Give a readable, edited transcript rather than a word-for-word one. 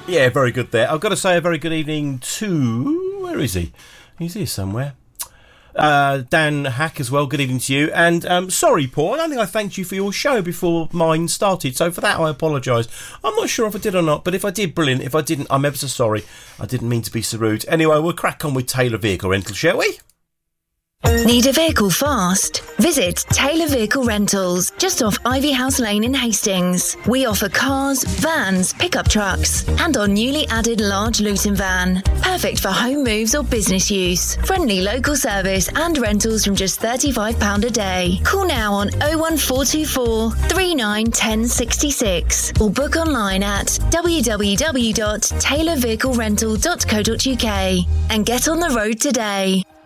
Yeah, very good there. I've got to say a very good evening to... Where is he? He's here somewhere. Dan Hack as well, good evening to you. And sorry, Paul, I don't think I thanked you for your show before mine started, so for that I apologise. I'm not sure if I did or not, but if I did, brilliant. If I didn't, I'm ever so sorry. I didn't mean to be so rude. Anyway, we'll crack on with Taylor Vehicle Rental, shall we? Need a vehicle fast? Visit Taylor Vehicle Rentals, just off Ivy House Lane in Hastings. We offer cars, vans, pickup trucks, and our newly added large Luton van. Perfect for home moves or business use. Friendly local service and rentals from just £35 a day. Call now on 01424 391066 or book online at www.taylorvehiclerental.co.uk and get on the road today.